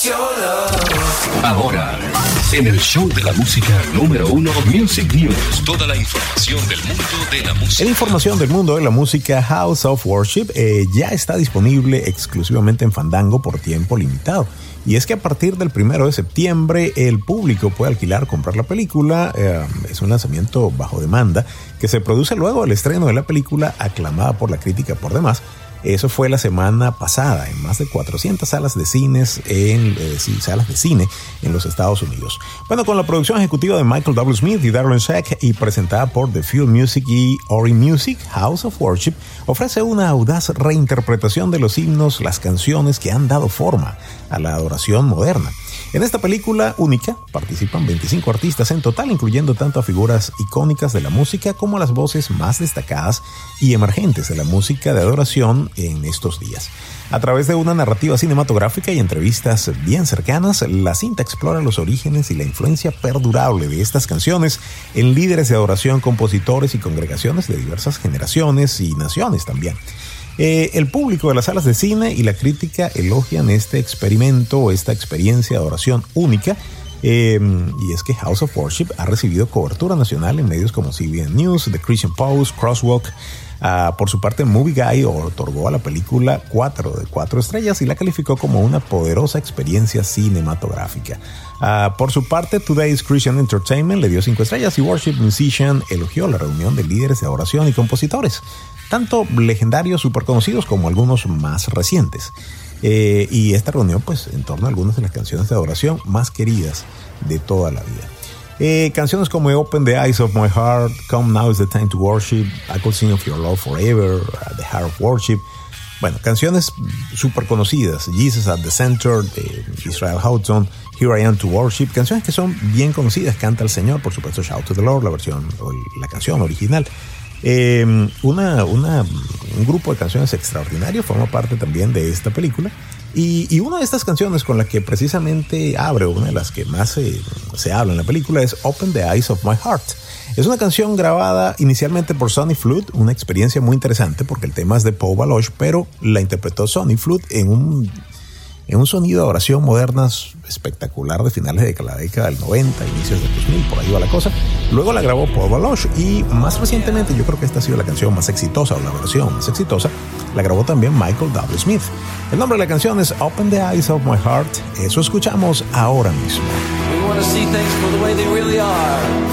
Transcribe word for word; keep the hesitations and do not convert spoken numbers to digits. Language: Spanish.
Ahora, en el show de la música número uno, Music News. Toda la información del mundo de la música. En información del mundo de la música, House of Worship eh, ya está disponible exclusivamente en Fandango por tiempo limitado. Y es que a partir del primero de septiembre el público puede alquilar o comprar la película. Eh, es un lanzamiento bajo demanda que se produce luego del estreno de la película, aclamada por la crítica por demás. Eso fue la semana pasada en más de cuatrocientas salas de cines en eh, sí, salas de cine en los Estados Unidos. Bueno, con la producción ejecutiva de Michael W. Smith y Darren Sheck y presentada por The Field Music y Ori Music, House of Worship ofrece una audaz reinterpretación de los himnos, las canciones que han dado forma a la adoración moderna. En esta película única participan veinticinco artistas en total, incluyendo tanto a figuras icónicas de la música como a las voces más destacadas y emergentes de la música de adoración en estos días. A través de una narrativa cinematográfica y entrevistas bien cercanas, la cinta explora los orígenes y la influencia perdurable de estas canciones en líderes de adoración, compositores y congregaciones de diversas generaciones y naciones también. Eh, el público de las salas de cine y la crítica elogian este experimento o esta experiencia de adoración única. Eh, y es que House of Worship ha recibido cobertura nacional en medios como C B N News, The Christian Post, Crosswalk. Uh, por su parte, Movie Guide otorgó a la película cuatro de cuatro estrellas y la calificó como una poderosa experiencia cinematográfica. Uh, por su parte, Today's Christian Entertainment le dio cinco estrellas y Worship Musician elogió la reunión de líderes de adoración y compositores, tanto legendarios super conocidos como algunos más recientes. Eh, y esta reunión, pues, en torno a algunas de las canciones de adoración más queridas de toda la vida. Eh, canciones como Open the Eyes of My Heart, Come Now is the Time to Worship, I Could Sing of Your Love Forever, uh, The Heart of Worship. Bueno, canciones súper conocidas. Jesus at the Center, de Israel Houghton, Here I Am to Worship. Canciones que son bien conocidas. Canta al Señor, por supuesto, Shout to the Lord, la versión, la canción original. Eh, una, una, un grupo de canciones extraordinario forma parte también de esta película. Y, y una de estas canciones con la que precisamente abre, una de las que más se, se habla en la película, es Open the Eyes of My Heart. Es una canción grabada inicialmente por Sonny Flood, una experiencia muy interesante porque el tema es de Paul Baloche, pero la interpretó Sonny Flood en un, en un sonido de oración moderna espectacular de finales de la década del noventa, inicios del dos mil, por ahí va la cosa. Luego la grabó Paul Baloche y más recientemente, yo creo que esta ha sido la canción más exitosa o la versión más exitosa, la grabó también Michael W. Smith. El nombre de la canción es Open the Eyes of My Heart. Eso escuchamos ahora mismo. We want to see things for the way they really are.